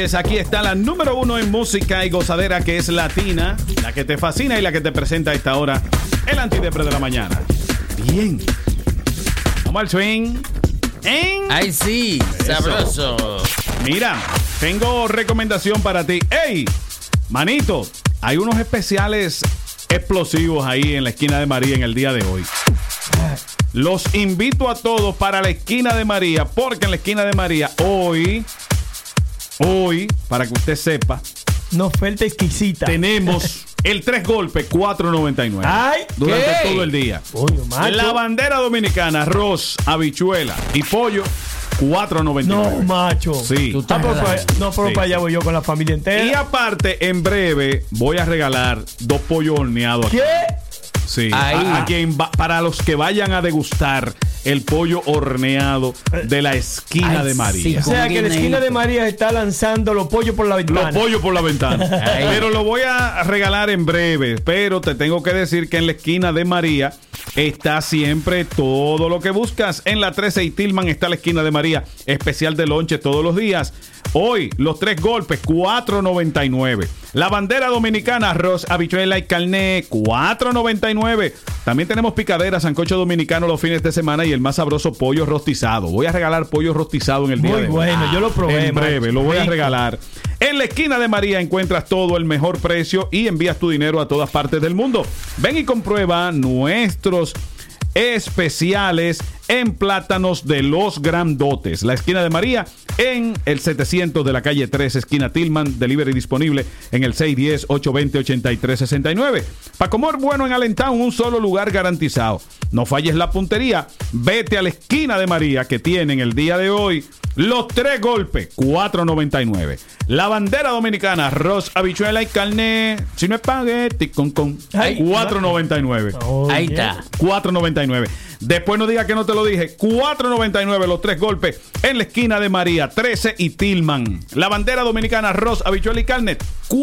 Aquí está la número 1 en música y gozadera, que es latina, la que te fascina y la que te presenta a esta hora el Antidepre de la mañana. Bien, vamos al swing. ¡Ay, sí! ¡Sabroso! Mira, tengo recomendación para ti. ¡Ey! Manito, hay unos especiales explosivos ahí en la esquina de María en el día de hoy. Los invito a todos para la esquina de María, porque en la esquina de María hoy, para que usted sepa, una oferta exquisita. tenemos el 3 golpes, $4.99. ¡Ay! Durante ¿qué? todo el día. Coño, macho. La bandera dominicana, arroz, habichuela y pollo, $4.99. No, macho. Sí. Tú estás Pero Sí. para allá voy yo con la familia entera. Y aparte, en breve voy a regalar 2 pollos horneados. ¿Qué? Sí. Ahí. A quien para los que vayan a degustar el pollo horneado de la esquina Ay, de María. sí. O sea que la esquina de María está lanzando los pollos por la ventana. Los pollos por la ventana. Ay. Pero lo voy a regalar en breve. Pero te tengo que decir que en la esquina de María está siempre todo lo que buscas. En la 13 y Tillman está la esquina de María. Especial de lonche todos los días. Hoy, los 3 golpes, $4.99. La bandera dominicana, arroz, habichuela y carne, $4.99. También tenemos picadera, sancocho dominicano los fines de semana y el más sabroso pollo rostizado. Voy a regalar pollo rostizado en el día Muy de hoy. bueno, yo lo probé. En breve, macho. lo voy a Rico. regalar. En la esquina de María encuentras todo el mejor precio y envías tu dinero a todas partes del mundo. Ven y comprueba nuestros especiales en plátanos de los grandotes. La esquina de María en el 700 de la calle 3, esquina Tillman. Delivery disponible en el 610-820-8369. Para comer bueno en Allentown, un solo lugar garantizado. No falles la puntería. Vete a la esquina de María, que tienen el día de hoy los 3 golpes, $4.99. La bandera dominicana, arroz, habichuela y carne, si no espagueti con Ay. $4.99. Oye. Ahí está. $4.99. Después no diga que no te lo dije. $4.99 los 3 golpes en la esquina de María, 13 y Tillman. La bandera dominicana, arroz, habichuela y carne,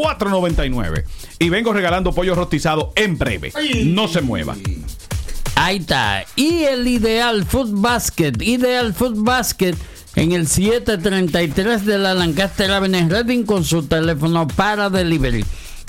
$4.99. Y vengo regalando pollo rostizado en breve. No se mueva. Ahí está. Y el Ideal Food Basket. Ideal Food Basket en el 733 de la Lancaster Avenue Reading con su teléfono para delivery.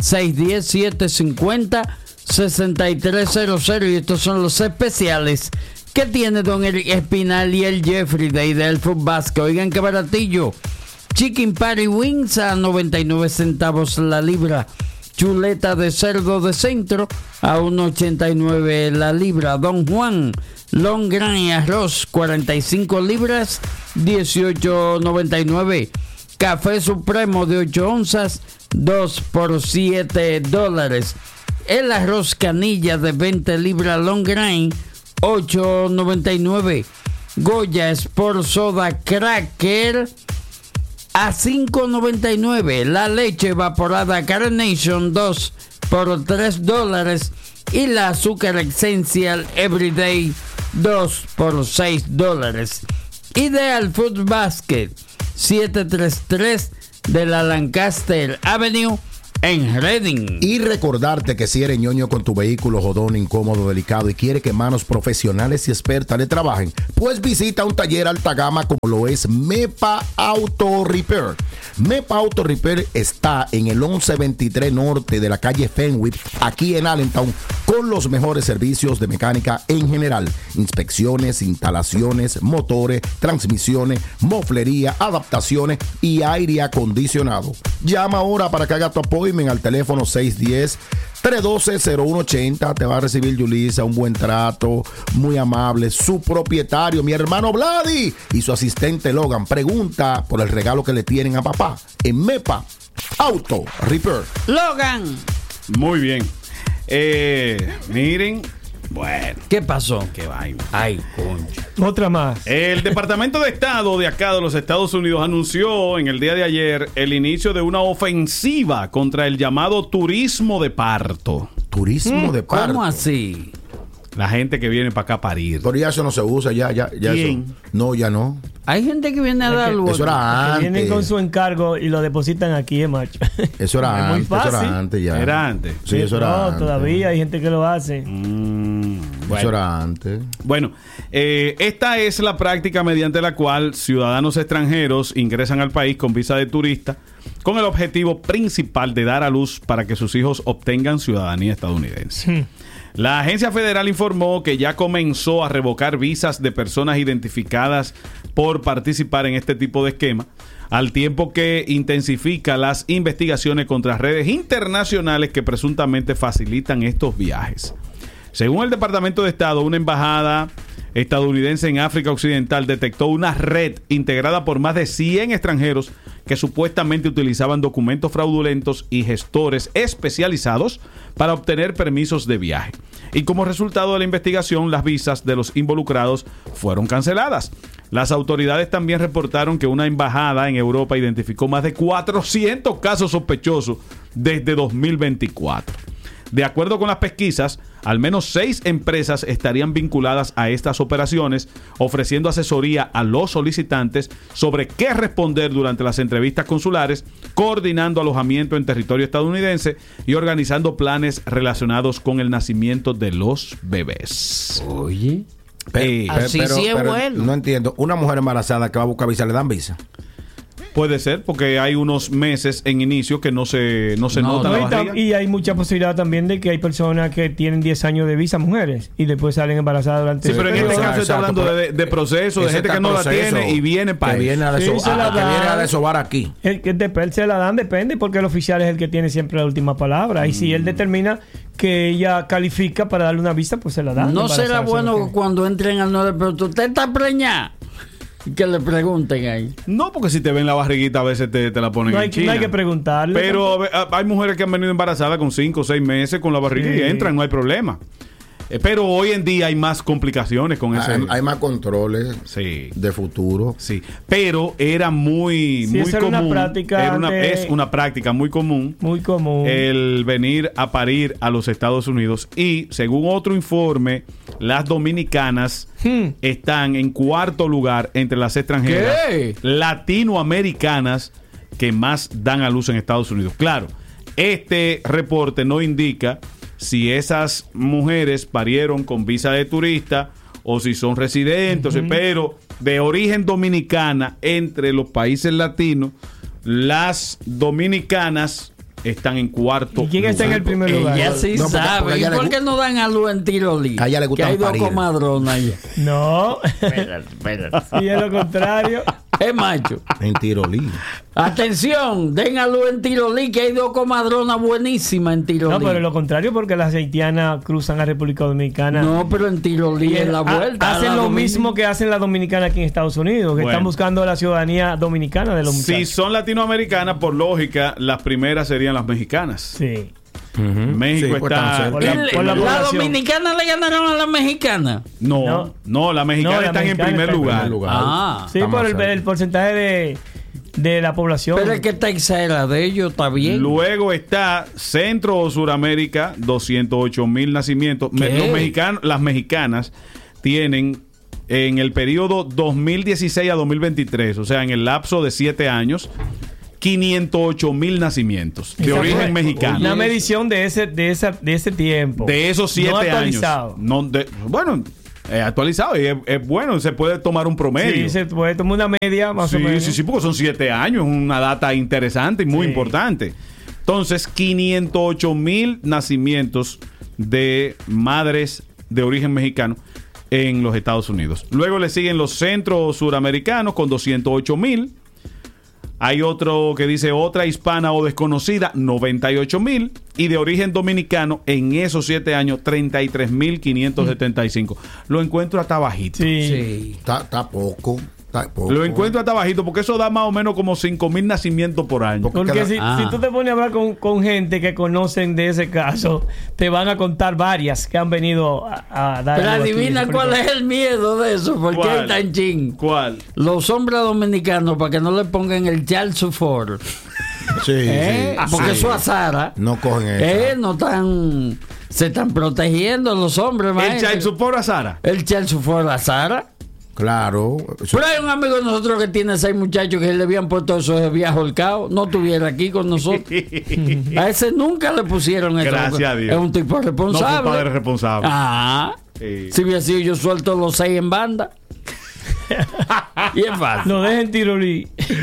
610-750-6300. Y estos son los especiales que tiene don Eric Espinal y el Jeffrey de Ideal Food Basket. Oigan qué baratillo. Chicken Patty Wings a 99 centavos la libra. Chuleta de cerdo de centro a 1.89 la libra. Don Juan long grain y arroz 45 libras 18.99. Café Supremo de 8 onzas 2 por $7. El arroz canilla de 20 libras long grain 8.99. Goya Sport Soda Cracker a $5.99. La leche evaporada Carnation 2 por $3. Y la azúcar Essential Everyday 2 por $6. Ideal Food Basket 733 de la Lancaster Avenue en Reading. Y recordarte que si eres ñoño con tu vehículo jodón, incómodo, delicado y quiere que manos profesionales y expertas le trabajen, pues visita un taller alta gama como lo es Mepa Auto Repair. Mepa Auto Repair está en el 1123 norte de la calle Fenwick, aquí en Allentown, con los mejores servicios de mecánica en general. Inspecciones, instalaciones, motores, transmisiones, moflería, adaptaciones y aire acondicionado. Llama ahora para que haga tu apoyo al teléfono 610-312-0180. Te va a recibir Yulisa, un buen trato, muy amable. Su propietario, mi hermano Vladi, y su asistente Logan. Pregunta por el regalo que le tienen a papá en Mepa Auto Repair. Logan, Muy bien. Miren. Bueno, ¿qué pasó? qué vaina. Ay, concha. Otra más. El Departamento de Estado de acá de los Estados Unidos anunció en el día de ayer el inicio de una ofensiva contra el llamado turismo de parto. Turismo de parto. ¿Cómo así? La gente que viene para acá a parir. Pero ya eso no se usa, ya ¿Quién? eso. No, ya no. Hay gente que viene a dar algo. Eso era Que antes. vienen con su encargo y lo depositan aquí, macho. Eso era Es muy antes, eso fácil. era antes ya. Era antes. Sí, eso era No, antes. todavía hay gente que lo hace. Eso era antes. Bueno, esta es la práctica mediante la cual ciudadanos extranjeros ingresan al país con visa de turista con el objetivo principal de dar a luz para que sus hijos obtengan ciudadanía estadounidense. La agencia federal informó que ya comenzó a revocar visas de personas identificadas por participar en este tipo de esquema, al tiempo que intensifica las investigaciones contra redes internacionales que presuntamente facilitan estos viajes. Según el Departamento de Estado, una embajada estadounidense en África Occidental detectó una red integrada por más de 100 extranjeros que supuestamente utilizaban documentos fraudulentos y gestores especializados para obtener permisos de viaje. Y como resultado de la investigación, las visas de los involucrados fueron canceladas. Las autoridades también reportaron que una embajada en Europa identificó más de 400 casos sospechosos desde 2024. De acuerdo con las pesquisas, al menos 6 empresas estarían vinculadas a estas operaciones, ofreciendo asesoría a los solicitantes sobre qué responder durante las entrevistas consulares, coordinando alojamiento en territorio estadounidense y organizando planes relacionados con el nacimiento de los bebés. Oye, así sí es bueno. No entiendo. Una mujer embarazada que va a buscar visa, ¿le dan visa? Puede ser, porque hay unos meses en inicio que no se nota la barriga. Y hay mucha posibilidad también de que hay personas que tienen 10 años de visa, mujeres, y después salen embarazadas durante... Sí, pero en este caso está hablando de proceso, de gente que no la tiene y viene para que viene a desovar aquí. El que se la dan, depende, porque el oficial es el que tiene siempre la última palabra. Y si él determina que ella califica para darle una visa, pues se la dan. No será bueno cuando entren al 9, pero usted está preñada. Que le pregunten ahí. No, porque si te ven la barriguita a veces te la ponen en China. No hay que preguntarle. Pero hay mujeres que han venido embarazadas con 5 o 6 meses con la barriga y entran, no hay problema. Pero hoy en día hay más complicaciones con ese. Hay más controles de futuro. Sí, pero era muy común. Una práctica es una práctica muy común. Muy común. El venir a parir a los Estados Unidos. Y según otro informe, las dominicanas están en 4º lugar entre las extranjeras latinoamericanas que más dan a luz en Estados Unidos. Claro, este reporte no indica si esas mujeres parieron con visa de turista o si son residentes, pero de origen dominicana entre los países latinos, las dominicanas están en 4º lugar. ¿Y quién está en el primer lugar? Ella sí sabe. ¿Y por qué no dan a luz en Tirolí? A ella le gusta parir. Que hay 2 comadronas allá. No. Espérate. Y es lo contrario. Es macho. En Tirolí. Atención, den a luz en Tirolí, que hay 2 comadronas buenísimas en Tirolí. No, pero es lo contrario, porque las haitianas cruzan a República Dominicana. No, pero en Tirolí es la vuelta. Hacen lo mismo que hacen las dominicanas aquí en Estados Unidos, que están buscando la ciudadanía dominicana de los muchachos. Si son latinoamericanas, por lógica, las primeras serían las mexicanas. Sí. México está... ¿La dominicana le ganaron a la mexicana? No, la mexicana está en primer lugar. Sí, por el porcentaje de la población. Pero es que Texera de ellos está bien. Luego está Centro o Suramérica, 208,000 nacimientos. Las mexicanas tienen en el periodo 2016 a 2023, o sea, en el lapso de 7 años, 508,000 nacimientos de origen mexicano. Una medición de ese tiempo. De esos 7 años. Actualizado y es bueno, se puede tomar un promedio. Sí, se puede tomar una media más o menos. Sí, porque son 7 años, una data interesante y muy importante. Entonces, 508,000 nacimientos de madres de origen mexicano en los Estados Unidos. Luego le siguen los centros suramericanos con 208,000. Hay otro que dice otra hispana o desconocida, 98,000. Y de origen dominicano, en esos 7 años, 33,575. Lo encuentro hasta bajito. Sí. Está poco. Lo encuentro hasta bajito porque eso da más o menos como 5,000 nacimientos por año. Porque si tú te pones a hablar con gente que conocen de ese caso, te van a contar varias que han venido a dar. Pero adivina cuál es el miedo de eso, porque hay tan ching. ¿Cuál? Los hombres dominicanos, para que no le pongan el child support. Porque eso a Sara. No cogen eso. No están. Se están protegiendo los hombres, ¿El child support a Sara? El child support a Sara. Claro. Pero hay un amigo de nosotros que tiene 6 muchachos que le habían puesto eso de viaje holcado. No estuviera aquí con nosotros. A ese nunca le pusieron eso. Gracias a Dios. Es un tipo No fue responsable. padre responsable. Ah. Sí. Si hubiera sido yo suelto los 6 en banda. Y es fácil. Lo dejen tirolí.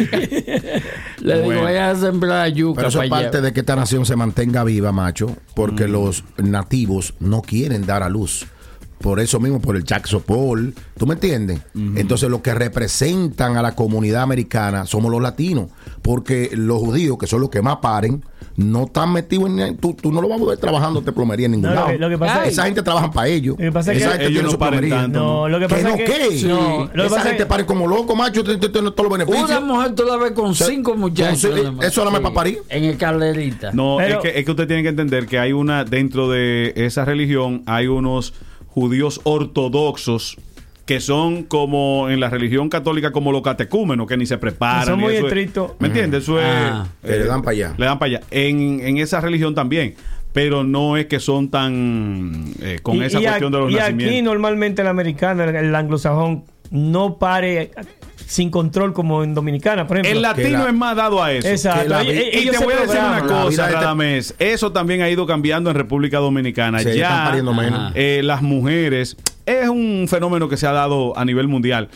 Le digo, Bueno. vaya a sembrar yuca. Pero eso es para parte allá. de que esta nación se mantenga viva, macho, porque los nativos no quieren dar a luz. Por eso mismo, por el Chaxopol, ¿tú me entiendes? Entonces, los que representan a la comunidad americana somos los latinos, porque los judíos, que son los que más paren, no están metidos en... Tú no lo vas a ver trabajando de plomería en ningún No, lado. lo que pasa Ay. es Esa gente trabaja para ellos. Lo que pasa es Esa que gente ellos tiene no su paren plomería. tanto. No, lo que ¿Qué pasa no es que... qué? No, lo que Esa pasa es gente que... pare como loco, macho, tiene todos los beneficios. Una mujer tú la ves con 5 muchachos. Eso nada más para parir. En escalerita. No, Pero- es que usted tiene que entender que hay una, dentro de esa religión, hay unos judíos ortodoxos que son como en la religión católica como los catecúmenos, que ni se preparan. Que son ni muy eso es- estrictos. ¿Me entiendes? Eso es... Ah. Le dan para allá. Le dan para allá. En esa religión también. Pero no es que son tan... con esa cuestión de los y nacimientos. aquí normalmente el americano, el anglosajón, no pare sin control como en Dominicana, por ejemplo. El latino es más dado a eso. Exacto. que la Ellos- vi- Y ellos te se voy a decir una programan. La cosa, vida de este- Radamés. Eso también ha ido cambiando en República Dominicana. Sí, están pariendo menos. Las mujeres... Es un fenómeno que se ha dado a nivel mundial.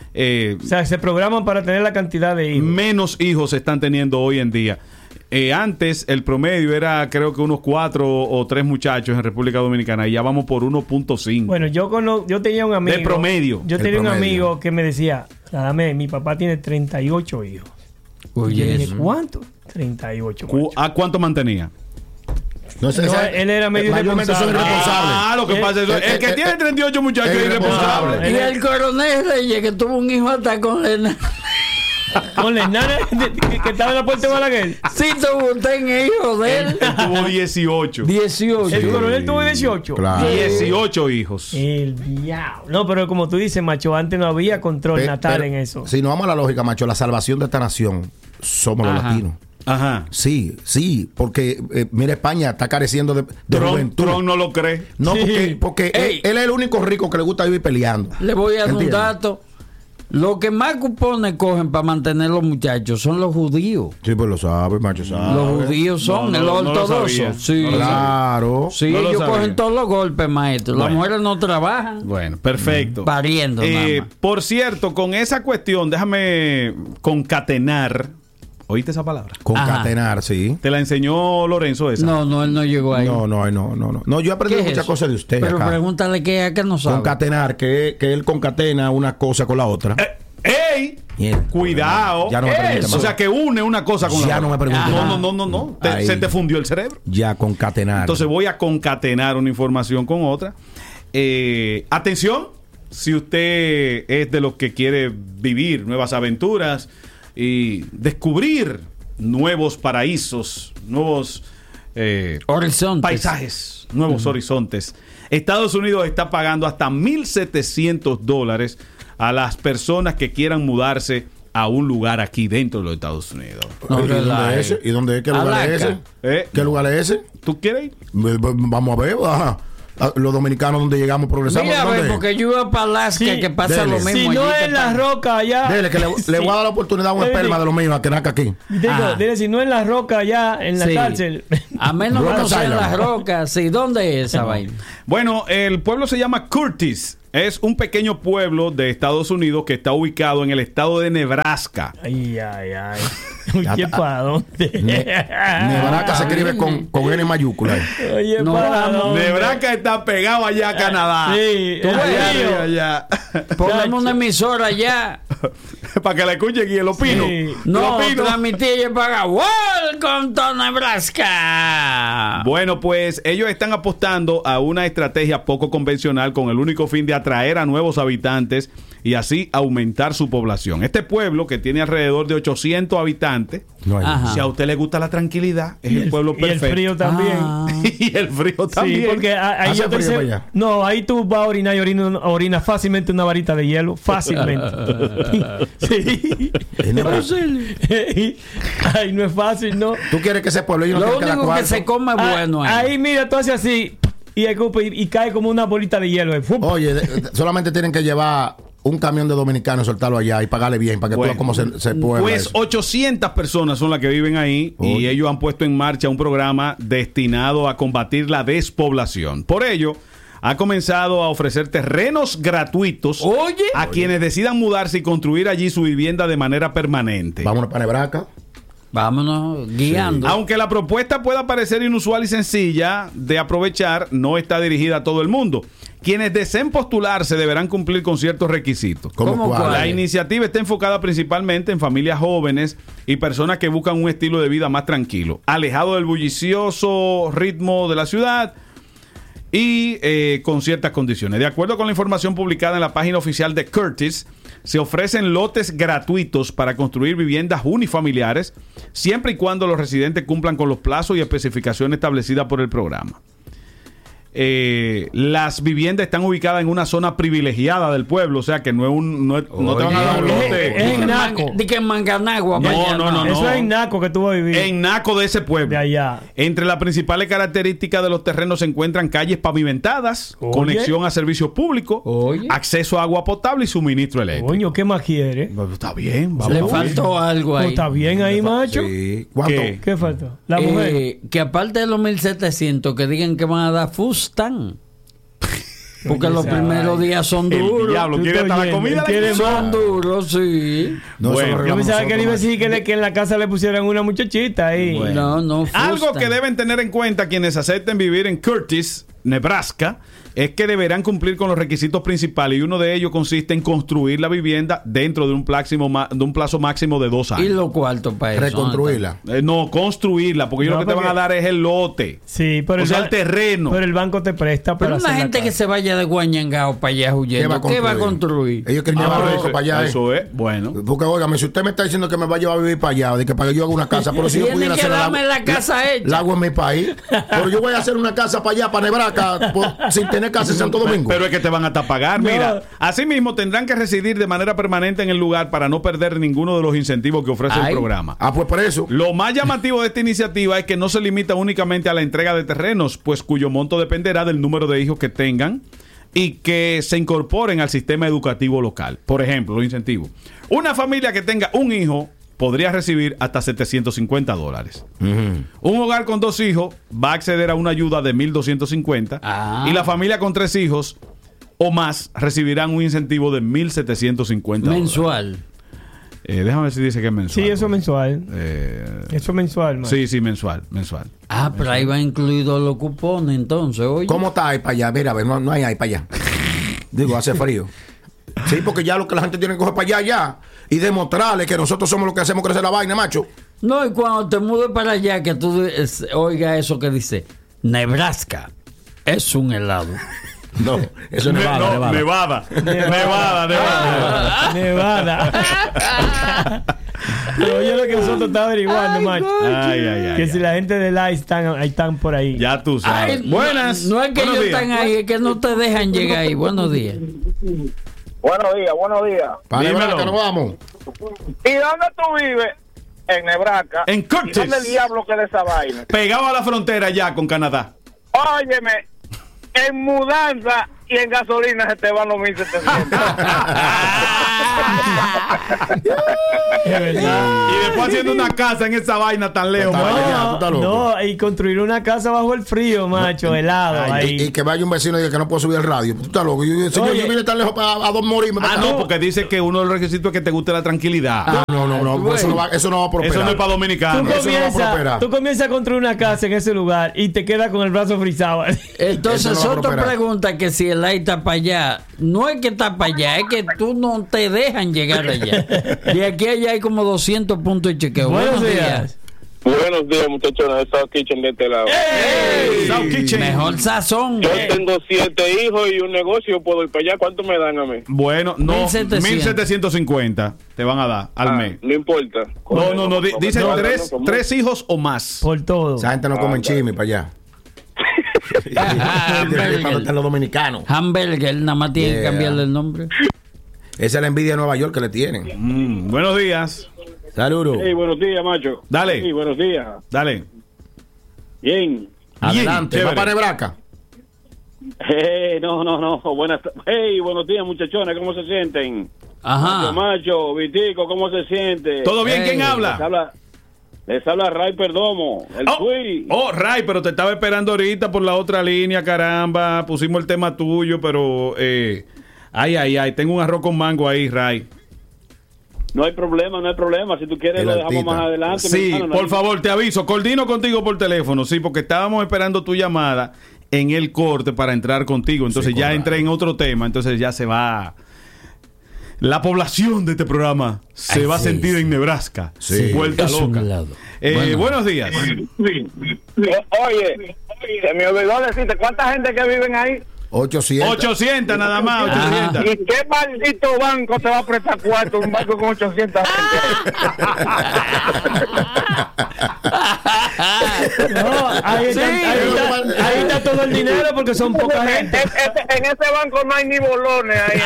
O sea, se programan para tener la cantidad de hijos. Menos hijos se están teniendo hoy en día. Antes el promedio era creo que unos 4 o 3 muchachos en República Dominicana y ya vamos por 1.5. Bueno, yo tenía un amigo. De promedio. Yo El tenía un promedio. amigo que me decía, dame, mi papá tiene 38 hijos. Y yo Oye, dije, eso. ¿cuánto? 38. macho. ¿A cuánto mantenía? No sé, No, él era medio mayormente son irresponsable. irresponsables. Lo que pasa es el que tiene 38 muchachos es irresponsable. irresponsable. Y el coronel Reyes, que tuvo un hijo hasta con Lena. Con la enana que estaba en la puerta de Balaguer. Sí, tuvo usted en hijo de él. Él tuvo 18. 18. El coronel tuvo 18. Claro. 18 hijos. El diablo. No, pero como tú dices, macho, antes no había control natal Pero, en eso. Si nos vamos a la lógica, macho, la salvación de esta nación somos los Ajá. latinos. Ajá. Sí, porque mira, España está careciendo de juventud. Tron no lo cree. No, Sí. porque Ey. él es el único rico que le gusta vivir peleando. Le voy a dar un ¿Entiendes? dato. Lo que más cupones cogen para mantener los muchachos son los judíos. Sí, pues lo sabe, macho, sabe. Los judíos son No, los no lo sabía. ortodoxos. Sí, No lo Claro. sí, No lo ellos sabía. cogen todos los golpes, maestro. Las Bueno. mujeres no trabajan. Bueno, perfecto. Pariendo nada más. Por cierto, con esa cuestión, déjame concatenar. ¿Oíste esa palabra? Concatenar, sí. ¿Te la enseñó Lorenzo esa? No, él no llegó ahí. No. No, yo he aprendido ¿Qué es muchas eso? cosas de usted Pero acá. pregúntale qué es que no sabe. Concatenar, que él concatena una cosa con la otra. ¡Ey! Bien. Cuidado. Ya no me pregunte O más. sea, que une una cosa con la Ya otra. no me pregunte No, más. no. Ahí. Se te fundió el cerebro. Ya concatenar. Entonces voy a concatenar una información con otra. Atención, si usted es de los que quiere vivir nuevas aventuras y descubrir nuevos paraísos, nuevos Horizontes. paisajes, nuevos horizontes. Estados Unidos está pagando hasta $1,700 a las personas que quieran mudarse a un lugar aquí dentro de los Estados Unidos. No, ¿Y dónde relaje. es ese? ¿Y dónde es? ¿Qué lugar es Alaska. ese? ¿Qué lugar es ese? ¿Tú quieres ir? Vamos a ver. Ajá. Los dominicanos donde llegamos progresamos. Mira, ¿dónde ve, es? porque yo iba para Alaska, Sí, que pasa dele. lo mismo. Si no allí que es la pasa. roca allá. Dele, que le voy a dar la oportunidad a un Dele, esperma de los míos a que nazca aquí. Digo, Ah. dile, si no es la roca allá en la Sí. cárcel. A menos que Rocas no sean Island. las rocas. Sí, ¿dónde es esa vaina? Bueno, el pueblo se llama Curtis. Es un pequeño pueblo de Estados Unidos que está ubicado en el estado de Nebraska. Ay. Oye, ¿para dónde? Nebraska se escribe con N mayúscula. Oye, No, ¿para vamos. dónde? Nebraska está pegado allá a Canadá. Sí, Tú el ves, río. allá. Ponemos una emisora allá. Para que la escuchen y el opino. Sí. No, Lo opino. transmitir y pagar. Welcome to Nebraska. Bueno, pues ellos están apostando a una estrategia poco convencional con el único fin de atraer a nuevos habitantes y así aumentar su población. Este pueblo, que tiene alrededor de 800 habitantes, No hay. Ajá. si a usted le gusta la tranquilidad, es el pueblo Y el perfecto. frío también. Ah. Y el frío también. Sí, porque ahí Hace yo te frío sé- para allá. No, ahí tú vas a orinar y orina fácilmente una varita de hielo. Fácilmente. Sí. Es Nebraska. Ay, no es fácil, ¿no? Tú quieres que ese pueblo yo no Lo tenga que dar único que cuarto. se come es bueno. Ahí mira, tú haces así y escupe y cae como una bolita de hielo. ¡Fum! Oye, solamente tienen que llevar un camión de dominicanos, soltarlo allá y pagarle bien para que tú veas cómo se puede. Pues 800 personas son las que viven ahí y ellos han puesto en marcha un programa destinado a combatir la despoblación. Por ello, ha comenzado a ofrecer terrenos gratuitos a quienes decidan mudarse y construir allí su vivienda de manera permanente. Vámonos para Nebraska. Vámonos guiando. Sí. Aunque la propuesta pueda parecer inusual y sencilla de aprovechar, no está dirigida a todo el mundo. Quienes deseen postularse deberán cumplir con ciertos requisitos. ¿Cómo cuál? La iniciativa está enfocada principalmente en familias jóvenes y personas que buscan un estilo de vida más tranquilo, alejado del bullicioso ritmo de la ciudad y con ciertas condiciones. De acuerdo con la información publicada en la página oficial de Curtis, se ofrecen lotes gratuitos para construir viviendas unifamiliares, siempre y cuando los residentes cumplan con los plazos y especificaciones establecidas por el programa. Las viviendas están ubicadas en una zona privilegiada del pueblo, o sea que no te van a dar un lote. Es en Naco. De que en Manganagua. No. Eso es en Naco que tú vas a vivir. En Naco de ese pueblo. De allá. Entre las principales características de los terrenos se encuentran calles pavimentadas, conexión a servicios públicos, acceso a agua potable y suministro eléctrico. Coño, ¿qué más quiere? Está bien. Le faltó algo ahí. ¿Está bien ahí, macho? Sí. ¿Cuánto? ¿Qué faltó? La mujer. Que aparte de los 1,700 que digan que van a dar Fustán. Porque los primeros días son duros. El diablo quiere hasta la comida. Son duros, sí. No, Bueno, Yo pensaba que le iba a decir que en la casa le pusieran una muchachita ahí. No, Algo Fustán. que deben tener en cuenta quienes acepten vivir en Curtis, Nebraska, es que deberán cumplir con los requisitos principales y uno de ellos consiste en construir la vivienda dentro de un plazo máximo de 2 años. Y los cuartos para eso. Reconstruirla. No, construirla, porque ellos No, lo que te porque- van a dar es el lote. Sí, pero el terreno. Pero el banco te presta para Pero una hacer la gente que casa. se vaya de Guañangao para allá huyendo, ¿qué va a construir? Ellos quieren llevar rico para allá. Eso es, bueno. Porque, óigame, si usted me está diciendo que me va a llevar a vivir para allá, de que para que yo haga una casa, pero si yo Tiene pudiera que hacer darme la casa hecha. la hago en mi país, pero yo voy a hacer una casa para allá, para Nebraska, sin tener casa en Santo Domingo. Pero es que te van a pagar. No. Mira, asimismo tendrán que residir de manera permanente en el lugar para no perder ninguno de los incentivos que ofrece el programa. Pues por eso. Lo más llamativo de esta iniciativa es que no se limita únicamente a la entrega de terrenos, pues cuyo monto dependerá del número de hijos que tengan y que se incorporen al sistema educativo local. Por ejemplo, los incentivos. Una familia que tenga un hijo podría recibir hasta $750. Un hogar con 2 hijos va a acceder a una ayuda de $1,250 y la familia con 3 hijos o más recibirán un incentivo de $1,750. Mensual. Déjame ver si dice que es mensual. Sí, eso es mensual. Eso es mensual, man. Sí, mensual. Pero ahí va incluido los cupones, entonces, oye. ¿Cómo está ahí para allá? Mira, a ver, no hay ahí para allá. Digo, hace frío. Sí, porque ya lo que la gente tiene que coger para allá ya y demostrarle que nosotros somos los que hacemos crecer la vaina, macho. No, y cuando te mudes para allá, que tú oiga eso que dice, Nebraska es un helado. No, eso es Nevada. Nevada. Pero oye lo que nosotros estamos averiguando, macho. Ay. Que si la gente de la están por ahí. Ya tú sabes. Ay, Buenas. No es que Buenos ellos días. están ahí, es que no te dejan llegar ahí. Buenos días. Buenos días. Para Dímelo. Nebraska nos vamos. ¿Y dónde tú vives? En Nebraska. En Curtis. ¿Y dónde el diablo queda esa vaina? Pegado a la frontera ya con Canadá. Óyeme, en mudanza y en gasolina se te van los 1,700. Es verdad. Y después haciendo una casa en esa vaina tan lejos. Está man. bien. Ya, tú estás loco. No, y construir una casa bajo el frío, macho, helado. ahí. Y que vaya un vecino y diga que no puedo subir el radio. Tú estás loco. Señor, Oye. yo vine tan lejos a dos morirme. No, porque dice que uno de los requisitos es que te guste la tranquilidad. No, eso no va a prosperar. Eso no es para dominicanos. Eso no va a prosperar. Tú comienzas a construir una casa en ese lugar y te quedas con el brazo frisado. Entonces, Eso no va a otra prosperar. pregunta que si el aire está para allá, no es que está para allá, es que tú no te dejan llegar allá. De aquí a allá hay como 200 puntos de chequeo. Buenos días. Buenos días, muchachones de South Kitchen de este lado. South Kitchen. Mejor sazón. Yo tengo 7 hijos y un negocio, puedo ir para allá. ¿Cuánto me dan a mí? Bueno, no, 1,700. 1,750 te van a dar al mes. No importa. No, dice No, tres hijos o más. Por todo. Esa gente no come chisme para allá. Cuando están los dominicanos. Hamburger, nada más tiene que Yeah. cambiarle el nombre. Esa es la envidia de Nueva York que le tienen. Buenos días. Saludos. Hey, buenos días, macho. Dale. Sí, buenos días. Dale. Bien. Adelante. Bien, ¿Va chévere. para Nebraska? No. Buenos días, muchachones. ¿Cómo se sienten? Ajá. Macho, Vitico, ¿cómo se siente? ¿Todo bien? ¿Quién habla? Les habla Ray Perdomo, el Sweetie. Ray, pero te estaba esperando ahorita por la otra línea, caramba. Pusimos el tema tuyo, pero... Ay. Tengo un arroz con mango ahí, Ray. No hay problema. Si tú quieres, El lo dejamos artista. más adelante. Sí, mi hermano, por favor, te aviso. Coordino contigo por teléfono, sí, porque estábamos esperando tu llamada en el corte para entrar contigo. Entonces Sí, ya correcto. entré en otro tema, entonces ya se va... La población de este programa se Ay, va a sí, sentir sí. en Nebraska. Sí. Vuelta Es un loca. lado. Bueno. Buenos días. Oye, se me olvidó decirte, ¿cuánta gente que viven ahí? 800. 800 nada más, Ajá. 800. ¿Y qué maldito banco te va a prestar cuarto? Un banco con 800 gente. No, ahí está todo el dinero porque son poca gente. En ese banco no hay ni bolones ahí.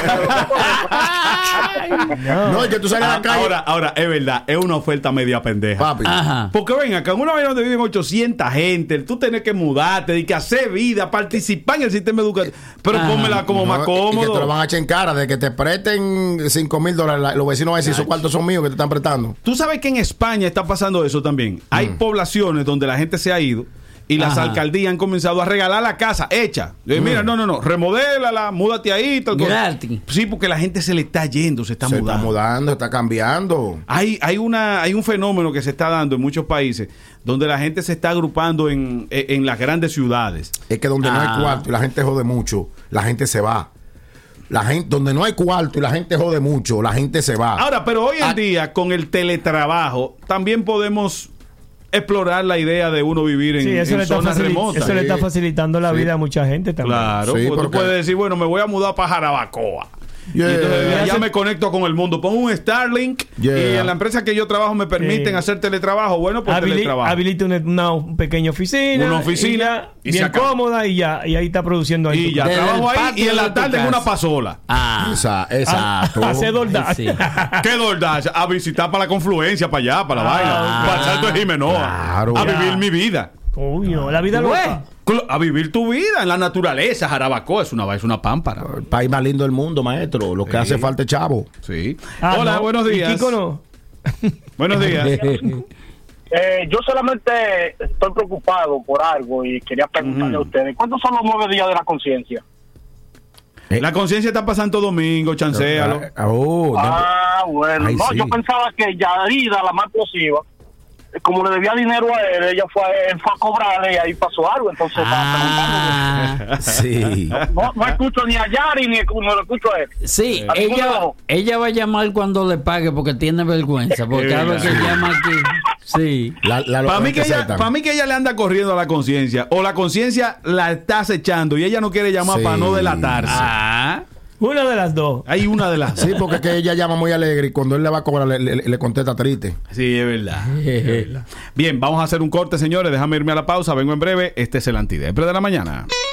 No, es que tú sales a la calle. Ahora, es verdad, es una oferta media pendeja. Papi. Ajá. Porque ven acá, en una vaina donde viven 800 gente, tú tienes que mudarte, y que hacer vida, participar en el sistema educativo. Pero Ajá. pónmela como más Y que te lo cómodo. van a echar en cara de que te presten $5,000. Los vecinos van a decir, esos cuartos son míos que te están prestando. Tú sabes que en España está pasando eso también. Hay poblaciones donde la gente se ha ido y las Ajá. alcaldías han comenzado a regalar la casa hecha. Mira, no, remodélala, múdate ahí. Tal cosa. Gratis. Sí, porque la gente se le está yendo, se está Se mudando. está mudando, está cambiando. Hay un fenómeno que se está dando en muchos países donde la gente se está agrupando en las grandes ciudades. Es que donde no hay cuarto y la gente jode mucho, la gente se va. Donde no hay cuarto y la gente jode mucho, la gente se va. Ahora, pero hoy en día, con el teletrabajo, también podemos explorar la idea de uno vivir en, Sí, eso, en le está, zonas remotas. eso le está facilitando la Sí. vida a mucha gente también. Claro, Sí, porque tú porque- puedes decir, bueno, me voy a mudar para Jarabacoa. Yeah. Y entonces Le allá hace- me conecto con el mundo. Pongo un Starlink Yeah. y en la empresa que yo trabajo me permiten Sí. hacer teletrabajo. Bueno, pues teletrabajo. Habilita una pequeña oficina. Una oficina y se bien acabó. cómoda y ahí está produciendo ahí. Y tu ya casa. Desde trabajo el ahí patio y en de la tu tarde en casa. una pasola. Ah. Exacto. Hacer DoorDash. Sí. ¿Qué DoorDash? A visitar para la confluencia, para allá, para la vaina. Para el Salto de Jimenoa. Claro. A Ya. vivir mi vida. Coño, la vida ¿Tú loca. A vivir tu vida en la naturaleza. Jarabacoa es una pámpara. El país más lindo del mundo, maestro. Lo que hace falta es chavo. Sí. Ah, Hola, no. buenos ¿Y días. Kiko no? Buenos días. Yo solamente estoy preocupado por algo y quería preguntarle a ustedes, ¿cuántos son los 9 días de la conciencia? La conciencia está para Santo Domingo, chancéalo. Bueno, Ay, no, sí. yo pensaba que Yarida, la más explosiva, como le debía dinero a él, él fue a cobrarle y ahí pasó algo, entonces estaba Sí. preguntando. No escucho ni a Yari ni no lo escucho a él. Sí, ¿A ti cómo no? ella va a llamar cuando le pague porque tiene vergüenza. Porque cada vez que llama aquí. Sí. Para mí, que ella le anda corriendo a la conciencia, o la conciencia la está acechando y ella no quiere llamar Sí. para no delatarse. Una de las dos. Hay una de las. Sí, porque es que ella llama muy alegre y cuando él le va a cobrar le contesta triste. Sí, es verdad. Bien, vamos a hacer un corte, señores. Déjame irme a la pausa. Vengo en breve. Este es el Antidepre de la mañana.